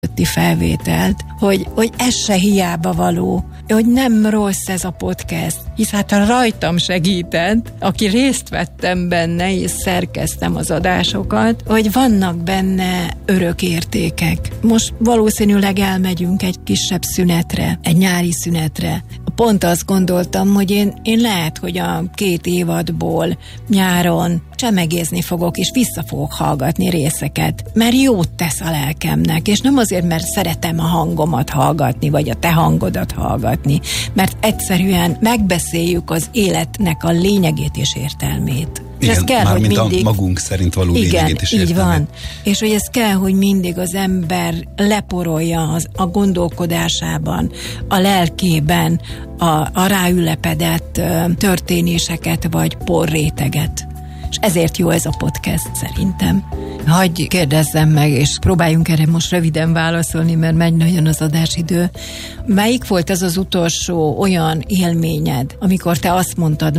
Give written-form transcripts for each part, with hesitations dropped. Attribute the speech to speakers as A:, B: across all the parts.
A: felvételt, hogy ez se hiába való, hogy nem rossz ez a podcast, hisz hát rajtam segített, aki részt vettem benne, és szerkeztem az adásokat, hogy vannak benne örök értékek. Most valószínűleg elmegyünk egy kisebb szünetre, egy nyári szünetre. Pont azt gondoltam, hogy én lehet, hogy a 2 évadból nyáron csemegézni fogok, és vissza fogok hallgatni részeket, mert jót tesz a lelkemnek, és nem azért, mert szeretem a hangomat hallgatni, vagy a te hangodat hallgatni, mert egyszerűen megbeszéljük az életnek a lényegét és értelmét.
B: Igen,
A: ez kell, hogy mindig
B: a magunk szerint való lényegét és értelmét.
A: Így van. És hogy ez kell, hogy mindig az ember leporolja a gondolkodásában, a lelkében a ráülepedett történéseket vagy porréteget. És ezért jó ez a podcast szerintem. Hagyj kérdezzem meg, és próbáljunk erre most röviden válaszolni, mert megy nagyon az adásidő. Melyik volt az az utolsó olyan élményed, amikor te azt mondtad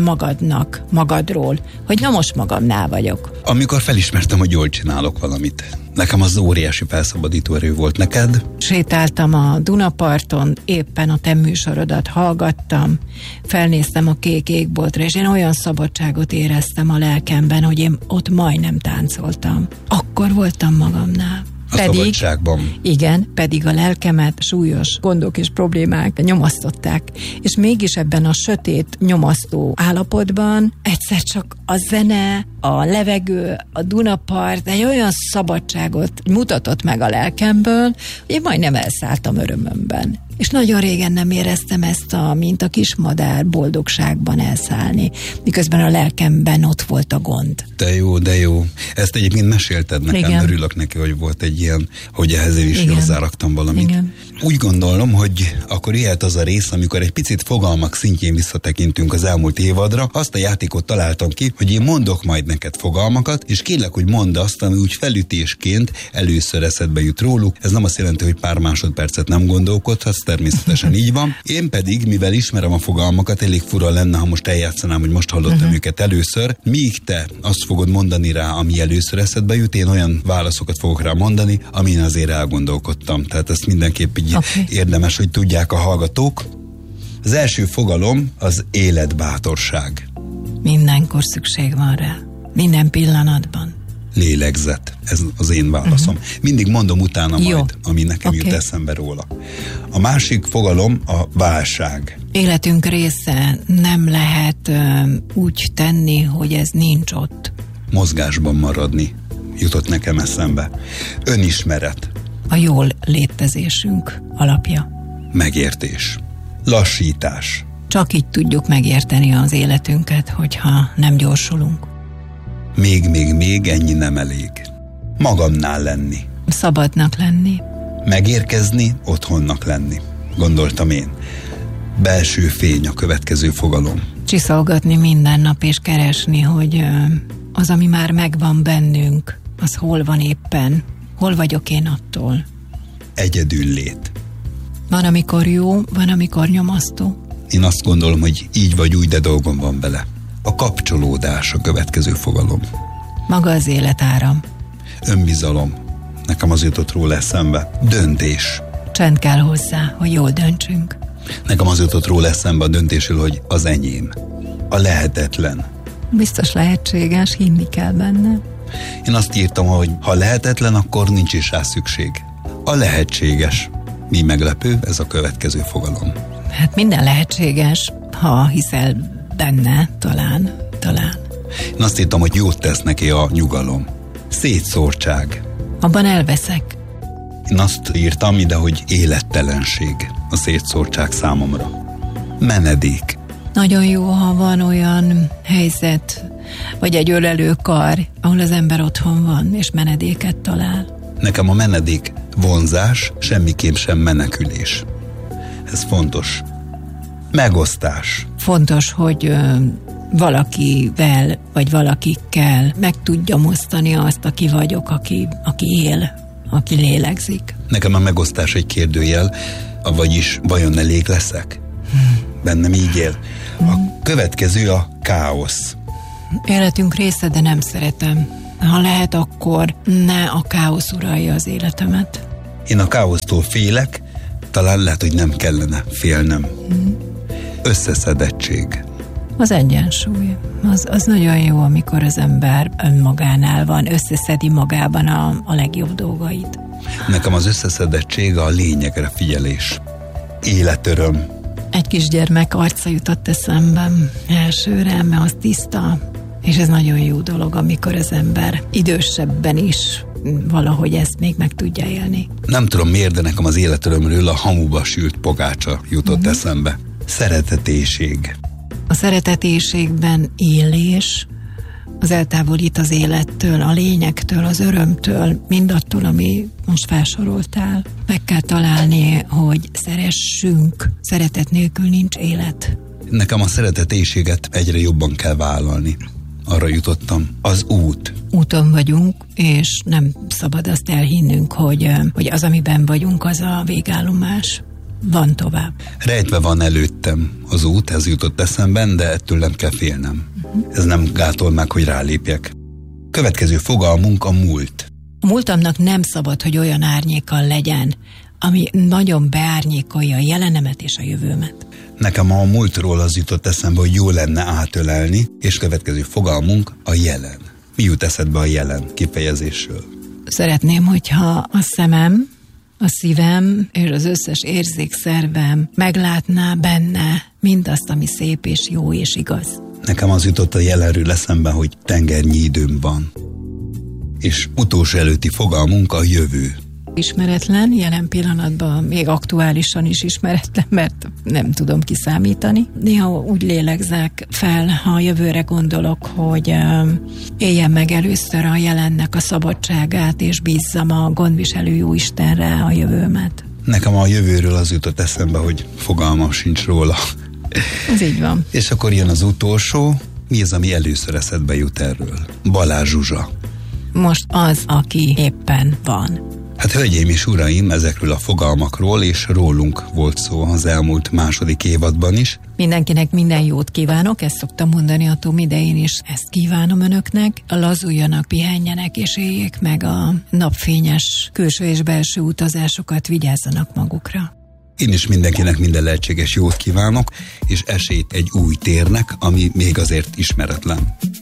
A: magadról, hogy na most magamnál vagyok?
B: Amikor felismertem, hogy jól csinálok valamit. Nekem az óriási felszabadító erő volt. Neked?
A: Sétáltam a Dunaparton, éppen a te műsorodat hallgattam, felnéztem a kék égboltra, és én olyan szabadságot éreztem a lelkemben, hogy én ott majdnem táncoltam. Akkor voltam magamnál.
B: Szabadságban.
A: Igen, pedig a lelkemet súlyos gondok és problémák nyomasztották. És mégis ebben a sötét, nyomasztó állapotban egyszer csak a zene, a levegő, a Dunapart egy olyan szabadságot mutatott meg a lelkemből, hogy én majdnem elszálltam örömömben. És nagyon régen nem éreztem ezt, mint a kismadár boldogságban elszállni, miközben a lelkemben ott volt a gond.
B: De jó. Ezt egyébként mesélted nekem,
A: igen.
B: Örülök neki, hogy volt egy ilyen, hogy ehhez is hozzáraktam valamit.
A: Igen.
B: Úgy gondolom, hogy akkor ilyet az a rész, amikor egy picit fogalmak szintjén visszatekintünk az elmúlt évadra. Azt a játékot találtam ki, hogy én mondok majd neked fogalmakat, és kérlek, hogy mondd azt, ami úgy felütésként először eszedbe jut róluk. Ez nem azt jelenti, hogy pár másodpercet nem gondolkodhatsz, természetesen így van. Én pedig, mivel ismerem a fogalmakat, elég fura lenne, ha most eljátszanám, hogy most hallottam őket először, míg te azt fogod mondani rá, ami először eszedbe jut, én olyan válaszokat fogok rá mondani, amin azért elgondolkodtam. Tehát ezt mindenképp így érdemes, hogy tudják a hallgatók. Az első fogalom az életbátorság.
A: Mindenkor szükség van rá. Minden pillanatban.
B: Lélegzet. Ez az én válaszom. Mindig mondom utána majd, ami nekem jut eszembe róla. A másik fogalom a válság.
A: Életünk része, nem lehet úgy tenni, hogy ez nincs ott.
B: Mozgásban maradni jutott nekem eszembe. Önismeret.
A: A jól létezésünk alapja.
B: Megértés. Lassítás.
A: Csak így tudjuk megérteni az életünket, hogyha nem gyorsulunk.
B: Még, ennyi nem elég. Magamnál lenni.
A: Szabadnak lenni.
B: Megérkezni, otthonnak lenni. Gondoltam én. Belső fény a következő fogalom.
A: Csiszolgatni minden nap és keresni, hogy az, ami már megvan bennünk, az hol van éppen. Hol vagyok én attól?
B: Egyedüllét.
A: Van, amikor jó, van, amikor nyomasztó.
B: Én azt gondolom, hogy így vagy úgy, de dolgom van vele. A kapcsolódás a következő fogalom.
A: Maga az életáram.
B: Önbizalom. Nekem az jutott róla eszembe. Döntés.
A: Csend kell hozzá, hogy jól döntsünk.
B: Nekem az jutott róla eszembe a döntésről, hogy az enyém. A lehetetlen.
A: Biztos lehetséges, hinni kell benne.
B: Én azt írtam, hogy ha lehetetlen, akkor nincs is rá szükség. A lehetséges. Mi meglepő, ez a következő fogalom.
A: Hát minden lehetséges, ha hiszel benne, talán.
B: Én azt írtam, hogy jót tesz neki a nyugalom. Szétszórtság.
A: Abban elveszek.
B: Én azt írtam ide, hogy élettelenség a szétszórtság számomra. Menedék.
A: Nagyon jó, ha van olyan helyzet, vagy egy ölelő kar, ahol az ember otthon van, és menedéket talál.
B: Nekem a menedék vonzás, semmiképp sem menekülés. Ez fontos. Megosztás.
A: Fontos, hogy valakivel, vagy valakikkel meg tudjam osztani azt, aki vagyok, aki él, aki lélegzik.
B: Nekem a megosztás egy kérdőjel, vagyis vajon elég leszek? Bennem így él. A következő a káosz.
A: Életünk része, de nem szeretem. Ha lehet, akkor ne a káosz uralja az életemet.
B: Én a káosztól félek, talán lehet, hogy nem kellene félnem. Összeszedettség.
A: Az egyensúly. Az nagyon jó, amikor az ember önmagánál van, összeszedi magában a legjobb dolgait.
B: Nekem az összeszedettség a lényegre figyelés. Életöröm.
A: Egy kisgyermek arca jutott eszemben elsőre, mert az tiszta, és ez nagyon jó dolog, amikor az ember idősebben is valahogy ezt még meg tudja élni.
B: Nem tudom miért, de nekem az életörömről a hamuba sült pogácsa jutott eszembe. Szeretetéség.
A: A szeretetéségben élés, az eltávolít az élettől, a lényektől, az örömtől, mindattól, ami most felsoroltál. Meg kell találni, hogy szeressünk. Szeretet nélkül nincs élet.
B: Nekem a szeretetéséget egyre jobban kell vállalni. Arra jutottam. Az út.
A: Úton vagyunk, és nem szabad azt elhinnünk, hogy az, amiben vagyunk, az a végállomás. Van tovább.
B: Rejtve van előttem az út, ez jutott eszemben, de ettől nem kell félnem. Ez nem gátol meg, hogy rálépjek. Következő fogalmunk a múlt.
A: A múltamnak nem szabad, hogy olyan árnyékkal legyen, ami nagyon beárnyékolja a jelenemet és a jövőmet.
B: Nekem a múltról az jutott eszembe, hogy jó lenne átölelni, és következő fogalmunk a jelen. Mi jut eszedbe a jelen kifejezésről?
A: Szeretném, hogyha a szemem, a szívem és az összes érzékszervem meglátná benne mindazt, ami szép és jó és igaz.
B: Nekem az jutott a jelenről eszembe, hogy tengernyi időm van. És utolsó előtti fogalmunk a jövő.
A: Ismeretlen, jelen pillanatban még aktuálisan is ismeretlen, mert nem tudom kiszámítani. Néha úgy lélegzek fel, ha a jövőre gondolok, hogy éljem meg először a jelennek a szabadságát, és bízzam a gondviselő Jóistenre a jövőmet.
B: Nekem a jövőről az jutott eszembe, hogy fogalmam sincs róla.
A: Ez így van.
B: És akkor jön az utolsó, mi az, ami először eszedbe jut erről? Balázs Zsuzsa.
A: Most az, aki éppen van.
B: Hát hölgyeim és uraim, ezekről a fogalmakról és rólunk volt szó az elmúlt második évadban is.
A: Mindenkinek minden jót kívánok, ezt szoktam mondani a Tom idején is, ezt kívánom önöknek. Lazuljanak, pihenjenek és éljék meg a napfényes külső és belső utazásokat, vigyázzanak magukra.
B: Én is mindenkinek minden lehetséges jót kívánok, és esélyt egy új térnek, ami még azért ismeretlen.